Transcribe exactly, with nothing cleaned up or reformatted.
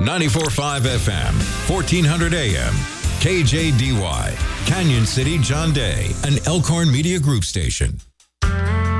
ninety-four point five F M, fourteen hundred A M, K J D Y, Canyon City, John Day, an Elkhorn Media Group station.